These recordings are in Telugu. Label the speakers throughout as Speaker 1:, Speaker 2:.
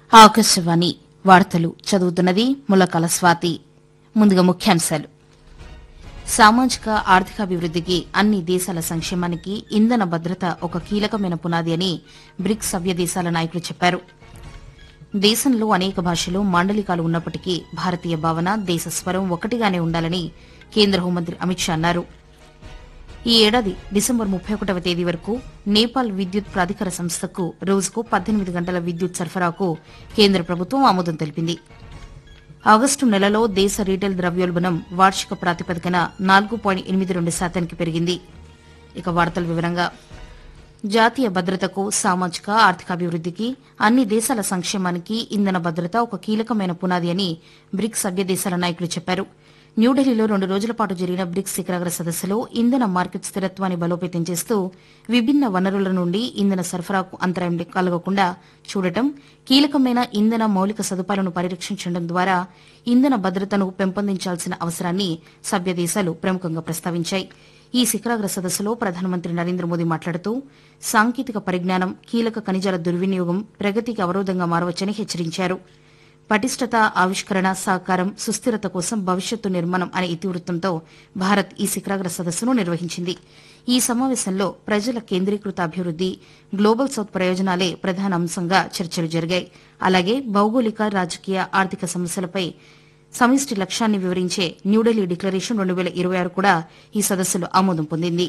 Speaker 1: ఆకాశవాణి వార్తలు చదువుతున్నది ములకల స్వాతి. ముందుగా ముఖ్యాంశాలు. సామాజిక ఆర్థికాభివృద్దికి అన్ని దేశాల సంక్షేమానికి ఇంధన భద్రత ఒక కీలకమైన పునాది అని బ్రిక్స్ సభ్య దేశాల నాయకులు చెప్పారు. దేశంలో అనేక భాషలు మాండలికాలు ఉన్నప్పటికీ భారతీయ భావన, దేశ స్వరం ఒకటిగానే ఉండాలని కేంద్ర హోంమంత్రి అమిత్ షా అన్నారు. ఈ ఏడాది డిసెంబర్ 31వ తేదీ వరకు నేపాల్ విద్యుత్ ప్రాధికార సంస్థకు రోజుకు 18 గంటల విద్యుత్ సరఫరాకు కేంద్ర ప్రభుత్వం ఆమోదం తెలిపింది. ఆగస్టు నెలలో దేశ రీటైల్ ద్రవ్యోల్బణం వార్షిక ప్రాతిపదికన 4.82% పెరిగింది. ఇక వార్తల వివరంగా జాతీయ భద్రతకు, సామాజిక ఆర్థికాభివృద్దికి, అన్ని దేశాల సంక్షేమానికి ఇంధన భద్రత ఒక కీలకమైన పునాది అని బ్రిక్స్ సభ్య దేశాల నాయకులు చెప్పారు. న్యూఢిల్లీలో 2 రోజుల పాటు జరిగిన బ్రిక్స్ శిఖరాగ్ర సదస్సులో ఇంధన మార్కెట్ స్థిరత్వాన్ని బలోపేతం చేస్తూ విభిన్న వనరుల నుండి ఇంధన సరఫరాకు అంతరాయం కలగకుండా చూడటం, కీలకమైన ఇంధన మౌలిక సదుపాయాలను పరిరక్షించడం ద్వారా ఇంధన భద్రతను పెంపొందించాల్సిన అవసరాన్ని సభ్య దేశాలు ప్రముఖంగా ప్రస్తావించాయి. ఈ శిఖరాగ్ర సదస్సులో ప్రధానమంత్రి నరేంద్ర మోదీ మాట్లాడుతూ సాంకేతిక పరిజ్ఞానం, కీలక ఖనిజాల దుర్వినియోగం ప్రగతికి అవరోధంగా మారవచ్చని హెచ్చరించారు. పటిష్టత, ఆవిష్కరణ, సహకారం, సుస్థిరత కోసం భవిష్యత్తు నిర్మాణం అనే ఇతివృత్తంతో భారత్ ఈ శిఖరాగ్ర సదస్సును నిర్వహించింది. ఈ సమావేశంలో ప్రజల కేంద్రీకృత అభివృద్ది, గ్లోబల్ సౌత్ ప్రయోజనాలే ప్రధాన అంశంగా చర్చలు జరిగాయి. అలాగే భౌగోళిక, రాజకీయ, ఆర్థిక సమస్యలపై సమిష్టి లక్ష్యాన్ని వివరించే న్యూఢిల్లీ డిక్లరేషన్ 2026 కూడా ఈ సదస్సులో ఆమోదం పొందింది.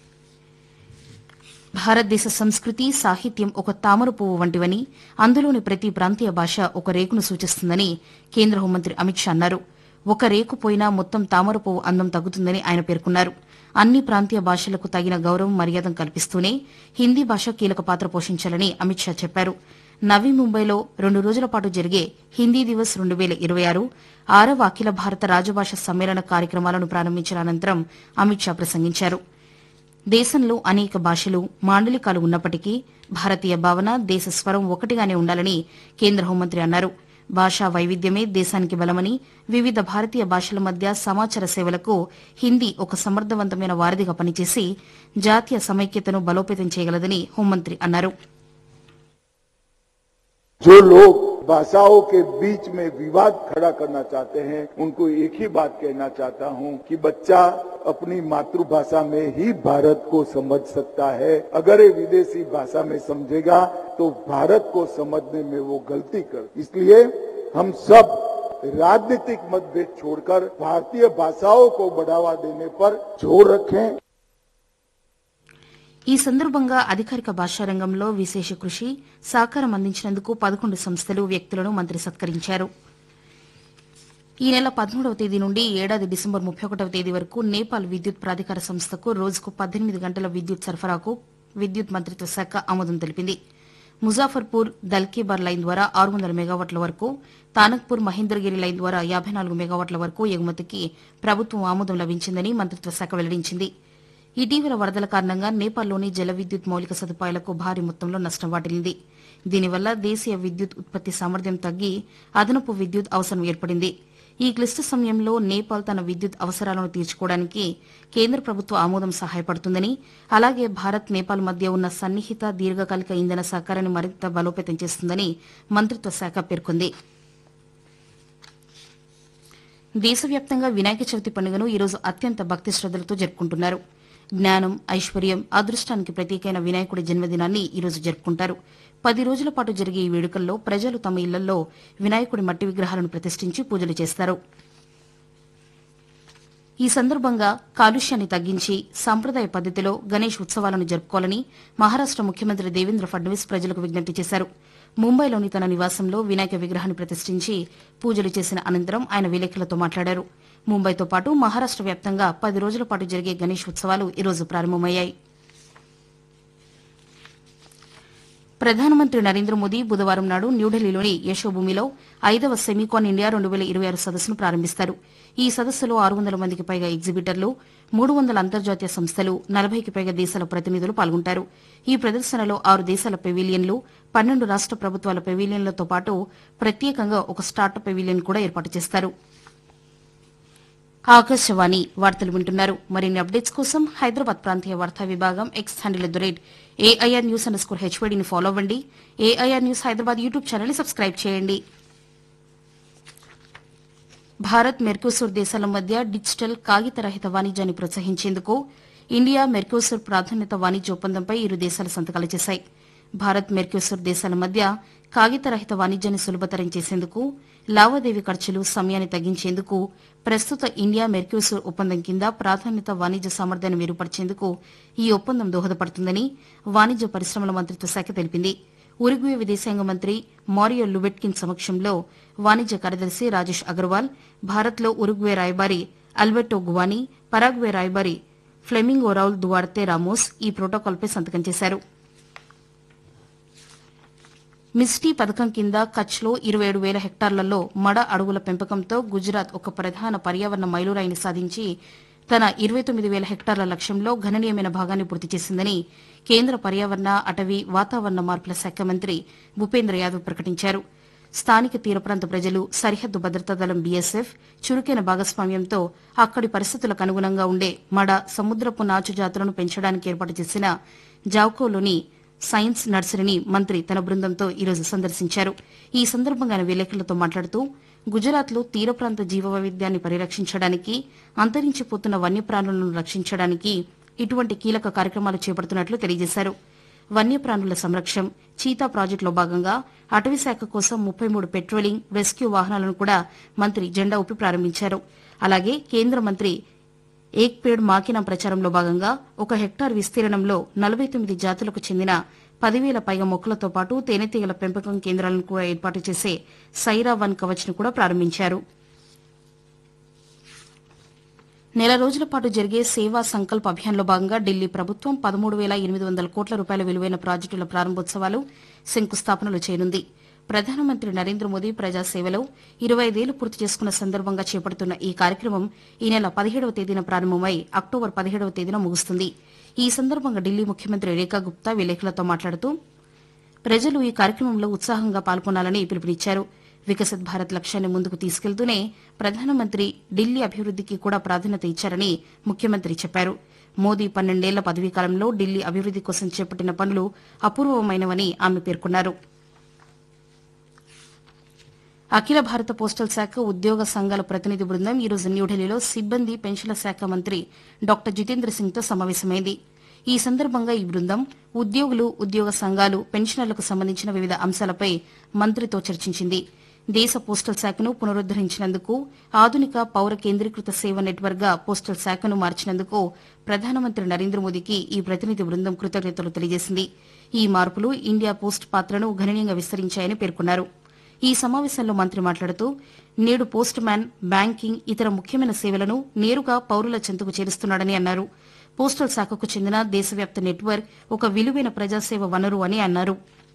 Speaker 1: భారతదేశ సంస్కృతి, సాహిత్యం ఒక తామర పువ్వు వంటివని, అందులోని ప్రతి ప్రాంతీయ భాష ఒక రేకును సూచిస్తుందని కేంద్ర హోంమంత్రి అమిత్ షా అన్నారు. ఒక రేకు పోయినా మొత్తం తామర పువ్వు అందం తగ్గుతుందని ఆయన పేర్కొన్నారు. అన్ని ప్రాంతీయ భాషలకు తగిన గౌరవం, మర్యాద కల్పిస్తూనే హిందీ భాష కీలక పాత్ర పోషించాలని అమిత్ షా చెప్పారు. నవీ ముంబైలో 2 రోజుల పాటు జరిగే హిందీ దివస్ 2026 6వ అఖిల భారత రాజభాష సమ్మేళన కార్యక్రమాలను ప్రారంభించిన అనంతరం అమిత్ షా ప్రసంగించారు. దేశంలో అనేక భాషలు, మాండలికాలు ఉన్నప్పటికీ భారతీయ భావన, దేశ స్వరం ఒకటిగానే ఉండాలని కేంద్ర హోంమంత్రి అన్నారు. భాషా వైవిధ్యమే దేశానికి బలమని, వివిధ భారతీయ భాషల మధ్య సమాచార సేవలకు హిందీ ఒక సమర్థవంతమైన వారధిగా పనిచేసి జాతీయ సమైక్యతను బలోపేతం చేయగలదని హోంమంత్రి అన్నారు.
Speaker 2: जो लोग भाषाओं के बीच में विवाद खड़ा करना चाहते हैं, उनको एक ही बात कहना चाहता हूं कि बच्चा अपनी मातृभाषा में ही भारत को समझ सकता है. अगर ये विदेशी भाषा में समझेगा तो भारत को समझने में वो गलती कर. इसलिए हम सब राजनीतिक मतभेद छोड़कर भारतीय भाषाओं को बढ़ावा देने पर जोर रखें.
Speaker 1: ఈ సందర్భంగా అధికారిక భాషా రంగంలో విశేష కృషి, సహకారం అందించినందుకు 11 సంస్థలు, వ్యక్తులను మంత్రి సత్కరించారు. ఈ నెల 13వ తేదీ నుండి ఏడాది డిసెంబర్ 31వ తేదీ వరకు నేపాల్ విద్యుత్ ప్రాధికార సంస్థకు రోజుకు 18 గంటల విద్యుత్ సరఫరాకు విద్యుత్ మంత్రిత్వ శాఖ ఆమోదం తెలిపింది. ముజాఫర్పూర్, దల్కేబార్ లైన్ ద్వారా 600 మెగావాట్ల వరకు, తానక్పూర్, మహేంద్రగిరి లైన్ ద్వారా 54 మెగావాట్ల వరకు ఎగుమతికి ప్రభుత్వం ఆమోదం లభించిందని మంత్రిత్వ శాఖ వెల్లడించింది. ఇటీవల వరదల కారణంగా నేపాల్లోని జల విద్యుత్ మౌలిక సదుపాయాలకు భారీ మొత్తంలో నష్టం వాటిల్లింది. దీనివల్ల దేశీయ విద్యుత్ ఉత్పత్తి సామర్థ్యం తగ్గి అదనపు విద్యుత్ అవసరం ఏర్పడింది. ఈ క్లిష్ట సమయంలో నేపాల్ తన విద్యుత్ అవసరాలను తీర్చుకోవడానికి కేంద్ర ప్రభుత్వ ఆమోదం సహాయపడుతుందని, అలాగే భారత్, నేపాల్ మధ్య ఉన్న సన్నిహిత దీర్ఘకాలిక ఇంధన సహకారాన్ని మరింత బలోపేతం చేస్తుందని మంత్రిత్వ శాఖ పేర్కొంది. దేశవ్యాప్తంగా వినాయక చవితి పండుగను ఈరోజు అత్యంత భక్తి శ్రద్దలతో జరుపుకుంటున్నారు. జ్ఞానం, ఐశ్వర్యం, అదృష్టానికి ప్రతీకైన వినాయకుడి జన్మదినాన్ని ఈరోజు జరుపుకుంటారు. 10 రోజుల పాటు జరిగే ఈ వేడుకల్లో ప్రజలు తమ ఇళ్లలో వినాయకుడి మట్టి విగ్రహాలను ప్రతిష్ఠించి పూజలు చేస్తారు. ఈ సందర్భంగా కాలుష్యాన్ని తగ్గించి సాంప్రదాయ పద్దతిలో గణేష్ ఉత్సవాలను జరుపుకోవాలని మహారాష్ట ముఖ్యమంత్రి దేవేంద్ర ఫడ్నవీస్ ప్రజలకు విజ్ఞప్తి చేశారు. ముంబైలోని తన నివాసంలో వినాయక విగ్రహాన్ని ప్రతిష్ఠించి పూజలు చేసిన అనంతరం ఆయన విలేకరులతో మాట్లాడారు. ముంబైతో పాటు మహారాష్ట వ్యాప్తంగా 10 రోజుల పాటు జరిగే గణేష్ ఉత్సవాలు ఈరోజు ప్రారంభమయ్యాయి. ప్రధానమంత్రి నరేంద్ర మోదీ బుధవారం నాడు న్యూఢిల్లీలోని యశోభూమిలో 5వ సెమీకాన్ ఇండియా 2026 సదస్సును ప్రారంభిస్తారు. ఈ సదస్సులో 600 మందికి పైగా ఎగ్జిబిటర్లు, 300 అంతర్జాతీయ సంస్థలు, 40కి పైగా దేశాల ప్రతినిధులు పాల్గొంటారు. ఈ ప్రదర్శనలో 6 దేశాల పెవిలియన్లు, 12 రాష్ట ప్రభుత్వాల పెవిలియన్లతో పాటు ప్రత్యేకంగా ఒక స్టార్టప్ పెవిలియన్ కూడా ఏర్పాటు చేస్తారు. ఆకాశవాణి వార్తలు వింటున్నారు. మరిన్ని అప్డేట్స్ కోసం హైదరాబాద్ ప్రాంతీయ వార్తా విభాగం X handle AIR news _HYDని follow అవ్వండి. ఏఐఆర్ న్యూస్ హైదరాబాద్ యూట్యూబ్ ఛానల్ని సబ్స్క్రైబ్ చేయండి. భారత్ మెర్కోసూర్ దేశాల మధ్య డిజిటల్ కాగితరహిత వాణిజ్యాన్ని ప్రోత్సహించేందుకు ఇండియా మెర్కోసూర్ ప్రాధాన్యత వాణిజ్య ఒప్పందంపై ఇరు దేశాలు సంతకాలు చేశాయి. భారత్ మెర్కోసూర్ దేశాల మధ్య కాగితరహిత వాణిజ్యాన్ని సులభతరం చేసేందుకు, లావాదేవీ ఖర్చులు, సమయాన్ని తగ్గించేందుకు ప్రస్తుత ఇండియా మెర్కోసూర్ ఒప్పందం కింద ప్రాధాన్యత వాణిజ్య సామర్థ్యాన్ని మెరుగుపరిచేందుకు ఈ ఒప్పందం దోహదపడుతుందని వాణిజ్య పరిశ్రమల మంత్రిత్వ శాఖ తెలిపింది. ఉరుగ్వే విదేశాంగ మంత్రి మారియో లుబెట్కిన్ సమక్షంలో వాణిజ్య కార్యదర్శి రాజేష్ అగర్వాల్, భారత్లో ఉరుగ్వే రాయబారి అల్బెర్టో గువాని, పరాగ్వే రాయబారి ఫ్లెమింగో రౌల్ దువార్తే రామోస్ ఈ ప్రోటోకాల్పై సంతకం చేశారు. మిస్టీ పథకం కింద కచ్లో 27,000 హెక్టార్లలో మడ అడవుల పెంపకంతో గుజరాత్ ఒక ప్రధాన పర్యావరణ మైలురాయిని సాధించి తన 29,000 హెక్టార్ల లక్ష్యంలో గణనీయమైన భాగాన్ని పూర్తి చేసిందని కేంద్ర పర్యావరణ, అటవీ, వాతావరణ మార్పుల శాఖ మంత్రి భూపేంద్ర యాదవ్ ప్రకటించారు. స్థానిక తీర ప్రాంత ప్రజలు, సరిహద్దు భద్రతా దళం బీఎస్ఎఫ్ చురుకైన భాగస్వామ్యంతో అక్కడి పరిస్థితులకు అనుగుణంగా ఉండే మడ, సముద్రపు నాచు జాతులను పెంచడానికి ఏర్పాటు చేసిన జావ్కోలోని సైన్స్ నర్సరీని మంత్రి తన బృందంతో ఈరోజు సందర్శించారు. ఈ సందర్భంగా ఆయన విలేకరులతో మాట్లాడుతూ గుజరాత్లో తీర ప్రాంత జీవవైవిధ్యాన్ని పరిరక్షించడానికి, అంతరించిపోతున్న వన్యప్రాణులను రక్షించడానికి ఇటువంటి కీలక కార్యక్రమాలు చేపడుతున్నట్లు తెలియజేశారు. వన్యప్రాణుల సంరక్షణ చీతా ప్రాజెక్టులో భాగంగా అటవీ శాఖ కోసం 33 పెట్రోలింగ్, రెస్క్యూ వాహనాలను కూడా మంత్రి జెండా ఊపి ప్రారంభించారు. అలాగే కేంద్ర మంత్రి ఏక్ పేడ్ మాకినా ప్రచారంలో భాగంగా 1 హెక్టార్ విస్తీర్ణంలో 49 జాతులకు చెందిన 10,000 పైగా మొక్కలతో పాటు తేనెటీగల పెంపకం కేంద్రాలను కూడా ఏర్పాటు చేసే సైరా వన్ కవచ్ ను కూడా ప్రారంభించారు. నెల రోజుల పాటు జరిగే సేవా సంకల్ప్ అభియాన్లో భాగంగా ఢిల్లీ ప్రభుత్వం 13,800 కోట్ల రూపాయల విలువైన ప్రాజెక్టుల ప్రారంభోత్సవాలు, శంకుస్థాపనలు చేయనుంది. ప్రధానమంత్రి నరేంద్ర మోదీ ప్రజాసేవలో 25 ఏళ్లు పూర్తి చేసుకున్న సందర్భంగా చేపడుతున్న ఈ కార్యక్రమం ఈ నెల 17వ తేదీన ప్రారంభమై అక్టోబర్ 17వ తేదీన ముగుస్తుంది. ఈ సందర్భంగా ఢిల్లీ ముఖ్యమంత్రి రేఖా గుప్తా విలేకరులతో మాట్లాడుతూ ప్రజలు ఈ కార్యక్రమంలో ఉత్సాహంగా పాల్గొనాలని పిలుపునిచ్చారు. వికసిత్ భారత్ లక్ష్యాన్ని ముందుకు తీసుకెళ్తూనే ప్రధానమంత్రి ఢిల్లీ అభివృద్దికి కూడా ప్రాధాన్యత ఇచ్చారని ముఖ్యమంత్రి చెప్పారు. మోదీ 12 ఏళ్ల పదవీకాలంలో ఢిల్లీ అభివృద్ది కోసం చేపట్టిన పనులు అపూర్వమైనవని ఆమె పేర్కొన్నారు. అఖిల భారత పోస్టల్ శాఖ ఉద్యోగ సంఘాల ప్రతినిధి బృందం ఈరోజు న్యూఢిల్లీలో సిబ్బంది, పెన్షన్ల శాఖ మంత్రి డాక్టర్ జితేంద్ర సింగ్తో సమావేశమైంది. ఈ సందర్భంగా ఈ బృందం ఉద్యోగులు, ఉద్యోగ సంఘాలు, పెన్షనర్లకు సంబంధించిన వివిధ అంశాలపై మంత్రితో చర్చించింది. దేశ పోస్టల్ శాఖను పునరుద్దరించినందుకు, ఆధునిక పౌర కేంద్రీకృత సేవ నెట్వర్క్గా పోస్టల్ శాఖను మార్చినందుకు ప్రధానమంత్రి నరేంద్ర మోదీకి ఈ ప్రతినిధి బృందం కృతజ్ఞతలు తెలియజేసింది. ఈ మార్పులు ఇండియా పోస్ట్ పాత్రను గణనీయంగా విస్తరించాయని పేర్కొన్నారు. ఈ సమావేశంలో మంత్రి మాట్లాడుతూ నేడు పోస్ట్ మ్యాన్, బ్యాంకింగ్, ఇతర ముఖ్యమైన సేవలను నేరుగా పౌరుల చెంతకు చేరుస్తున్నాడని అన్నారు. పోస్టల్ శాఖకు చెందిన దేశవ్యాప్త నెట్వర్క్ ఒక విలువైన ప్రజాసేవ వనరు అని అన్నారు.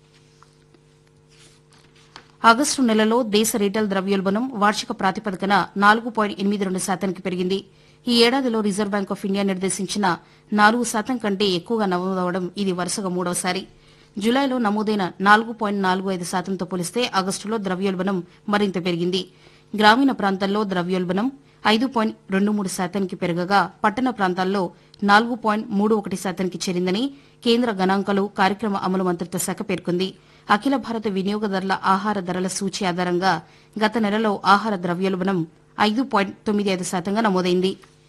Speaker 1: ఆగస్టు నెలలో దేశ రీటైల్ ద్రవ్యోల్బణం వార్షిక ప్రాతిపదికన 4.82% పెరిగింది. ఈ ఏడాదిలో రిజర్వ్ బ్యాంక్ ఆఫ్ ఇండియా నిర్దేశించిన 4% కంటే ఎక్కువగా నమోదవడం ఇది వరుసగా మూడవసారి. జులైలో నమోదైన 4.45%తో పోలిస్తే ఆగస్టులో ద్రవ్యోల్బణం మరింత పెరిగింది. గ్రామీణ ప్రాంతాల్లో ద్రవ్యోల్బణం 5.23%కి పెరగగా పట్టణ ప్రాంతాల్లో 4.31%కి చేరిందని కేంద్ర గణాంకాలు, కార్యక్రమ అమలు మంత్రిత్వ శాఖ పేర్కొంది. అఖిల భారత వినియోగదారుల ఆహార ధరల సూచీ ఆధారంగా గత నెలలో ఆహార ద్రవ్యోల్బణం 5.95%గా నమోదైంది.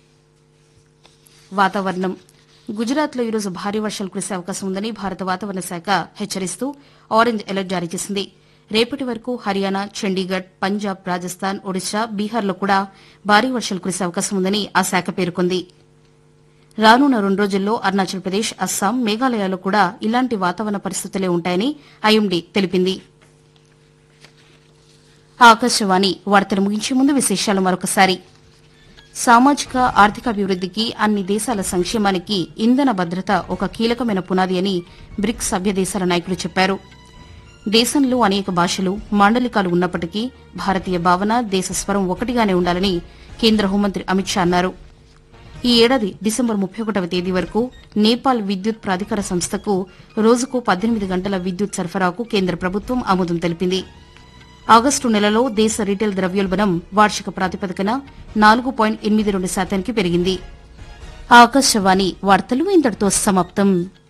Speaker 1: వాతావరణం. గుజరాత్లో ఈరోజు భారీ వర్షాలు కురిసే అవకాశం ఉందని భారత వాతావరణ శాఖ హెచ్చరిస్తూ ఆరెంజ్ అలర్ట్ జారీ చేసింది. రేపటి వరకు హర్యానా, చండీగఢ్, పంజాబ్, రాజస్థాన్, ఒడిశా, బీహార్లో కూడా భారీ వర్షాలు కురిసే అవకాశం ఉందని ఆ శాఖ పేర్కొంది. రానున్న 2 రోజుల్లో అరుణాచల్ ప్రదేశ్, అస్సాం, మేఘాలయాల్లో కూడా ఇలాంటి వాతావరణ పరిస్థితులే ఉంటాయని ఐఎండీ తెలిపింది. ఆకాశవాణి వార్తలు ముగించే ముందు విశేషాలు మరొకసారి. సామాజిక, ఆర్థికాభివృద్దికి, అన్ని దేశాల సంక్షేమానికి ఇంధన భద్రత ఒక కీలకమైన పునాది అని బ్రిక్స్ సభ్య దేశాల నాయకులు చెప్పారు. దేశంలో అనేక భాషలు, మాండలికాలు ఉన్నప్పటికీ భారతీయ భావన, దేశ స్వరం ఒకటిగానే ఉండాలని కేంద్ర హోంమంత్రి అమిత్ షా అన్నారు. ఈ ఏడాది డిసెంబర్ 31వ తేదీ వరకు నేపాల్ విద్యుత్ ప్రాధికార సంస్థకు రోజుకు 18 గంటల విద్యుత్ సరఫరాకు కేంద్ర ప్రభుత్వం ఆమోదం తెలిపింది. ఆగస్టు నెలలో దేశ రీటైల్ ద్రవ్యోల్బణం వార్షిక ప్రాతిపదికన 4.82%కి పెరిగింది. ఆకాశవాణి వార్తలు ఇంతటితో సమాప్తం.